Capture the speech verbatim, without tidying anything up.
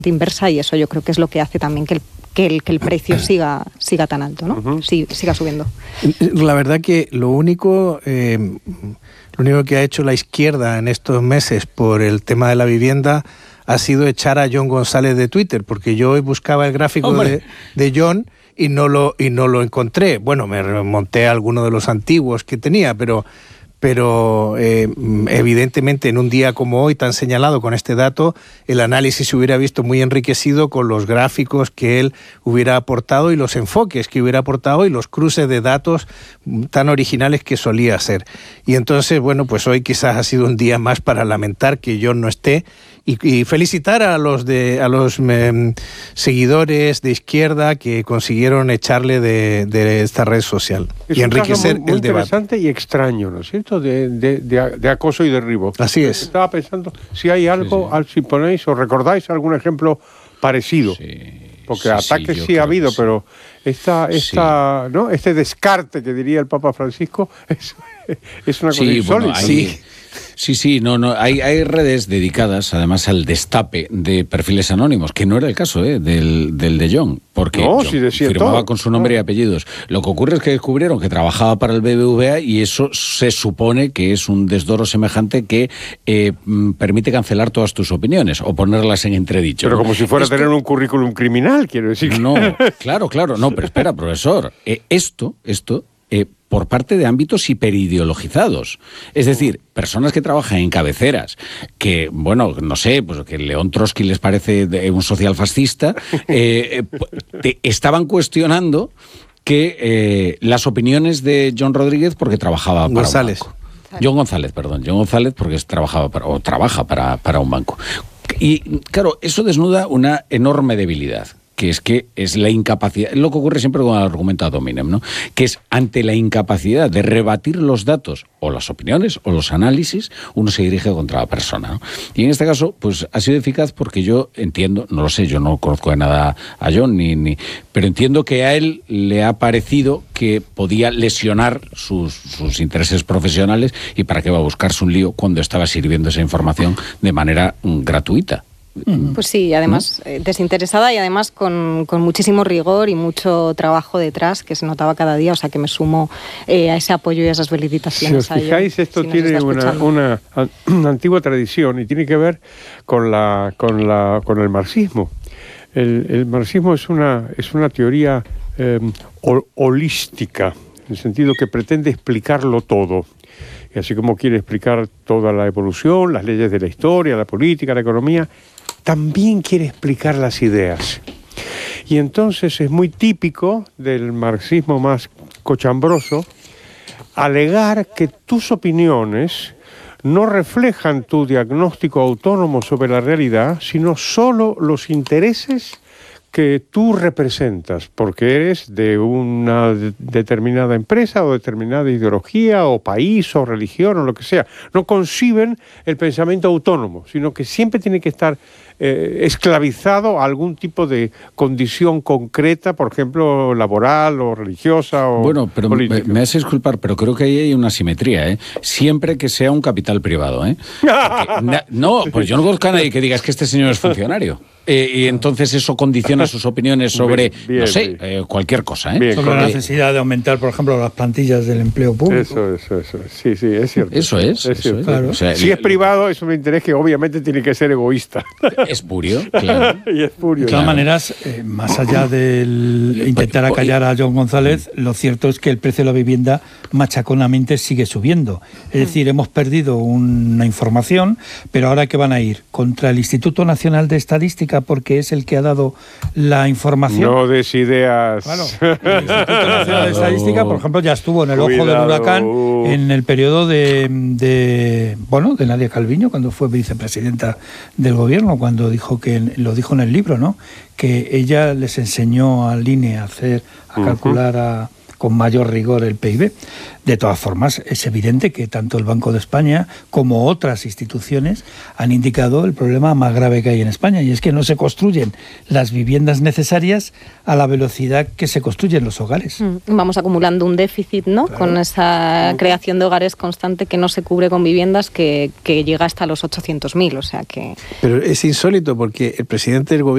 inversa, y eso yo creo que es lo que hace también que el que el, que el precio siga, siga tan alto, ¿no? Uh-huh. Sí, siga subiendo. La verdad que lo único, eh, lo único que ha hecho la izquierda en estos meses por el tema de la vivienda ha sido echar a John González de Twitter, porque yo hoy buscaba el gráfico de, de John y no lo y no lo encontré. Bueno, me remonté a alguno de los antiguos que tenía, pero pero eh, evidentemente en un día como hoy tan señalado con este dato, el análisis se hubiera visto muy enriquecido con los gráficos que él hubiera aportado y los enfoques que hubiera aportado y los cruces de datos tan originales que solía hacer. Y entonces, bueno, pues hoy quizás ha sido un día más para lamentar que John no esté y, y felicitar a los de a los eh, seguidores de izquierda que consiguieron echarle de, de esta red social es y enriquecer muy, muy el debate. Interesante y extraño, ¿no es cierto? De, de, de, de acoso y derribo. Así es. Estaba pensando si hay algo, sí, sí. si ponéis o recordáis algún ejemplo parecido. Sí. Porque sí, ataques sí, sí ha habido, sí. pero esta, esta, sí. ¿no? este descarte que diría el Papa Francisco es, es una cosa sí, insólita. Bueno, hay, sí. Sí, sí, no, no, hay, hay redes dedicadas además al destape de perfiles anónimos, que no era el caso ¿eh? del, del de John, porque no, John si decía firmaba todo. con su nombre no. y apellidos. Lo que ocurre es que descubrieron que trabajaba para el B B V A y eso se supone que es un desdoro semejante que eh, permite cancelar todas tus opiniones o ponerlas en entredicho. Pero ¿no? como si fuera esto... a tener un currículum criminal, quiero decir. No, claro, claro, no, pero espera, profesor, eh, esto, esto... Eh, por parte de ámbitos hiperideologizados. Es decir, personas que trabajan en cabeceras, que, bueno, no sé, pues que León Trotsky les parece un social fascista, eh, te estaban cuestionando que eh, las opiniones de John Rodríguez porque trabajaba para González. un banco. John González, perdón. John González porque trabajaba para, o trabaja para, para un banco. Y, claro, eso desnuda una enorme debilidad, que es que es la incapacidad, lo que ocurre siempre con el argumento ad hominem, ¿no? Que es ante la incapacidad de rebatir los datos o las opiniones o los análisis, uno se dirige contra la persona, ¿no? Y en este caso, pues ha sido eficaz porque yo entiendo, no lo sé, yo no conozco de nada a John, ni, ni, pero entiendo que a él le ha parecido que podía lesionar sus, sus intereses profesionales y para qué va a buscarse un lío cuando estaba sirviendo esa información de manera mm, gratuita. Pues sí, además ¿no? desinteresada y además con, con muchísimo rigor y mucho trabajo detrás que se notaba cada día, o sea que me sumo eh, a ese apoyo y a esas felicitaciones. Si os fijáis, a esto si tiene una, una, una antigua tradición y tiene que ver con, la, con, la, con el marxismo. El, el marxismo es una, es una teoría eh, holística, en el sentido que pretende explicarlo todo. Y así como quiere explicar toda la evolución, las leyes de la historia, la política, la economía, también quiere explicar las ideas. Y entonces es muy típico del marxismo más cochambroso alegar que tus opiniones no reflejan tu diagnóstico autónomo sobre la realidad, sino solo los intereses que tú representas, porque eres de una de- determinada empresa o determinada ideología o país o religión o lo que sea. No conciben el pensamiento autónomo, sino que siempre tiene que estar eh, esclavizado a algún tipo de condición concreta, por ejemplo, laboral o religiosa o Bueno, pero me, política. me haces disculpar, pero creo que ahí hay una simetría, ¿eh? Siempre que sea un capital privado, ¿eh? Porque na- no, pues yo no conozco a nadie que diga es que este señor es funcionario. Eh, y entonces eso condiciona sus opiniones sobre, Bien, bien, no sé, bien. eh, cualquier cosa, ¿eh? Bien, Sobre la correcto. necesidad de aumentar, por ejemplo, las plantillas del empleo público. Eso, eso, eso. Sí, sí, es cierto. Eso es, Es eso cierto. es. Claro. O sea, Si el- es privado, es un interés que obviamente tiene que ser egoísta. espurio, claro. y es furio. De todas Claro. maneras, eh, más allá del intentar acallar a John González, lo cierto es que el precio de la vivienda machaconamente sigue subiendo. Es decir, hemos perdido una información, pero ahora ¿qué van a ir? ¿Contra el Instituto Nacional de Estadística porque es el que ha dado la información? No des ideas. Claro, el Instituto Nacional de Estadística, por ejemplo, ya estuvo en el ojo del Cuidado. huracán en el periodo de, de bueno de Nadia Calviño, cuando fue vicepresidenta del gobierno, cuando dijo que lo dijo en el libro, ¿no? Que ella les enseñó al I N E a hacer, a Ujú. calcular a- con mayor rigor el P I B. De todas formas, es evidente que tanto el Banco de España como otras instituciones han indicado el problema más grave que hay en España, y es que no se construyen las viviendas necesarias a la velocidad que se construyen los hogares. Mm, Vamos acumulando un déficit, ¿no? Claro. Con esa creación de hogares constante que no se cubre con viviendas que, que llega hasta los ochocientos mil, o sea que... Pero es insólito porque el presidente del gobierno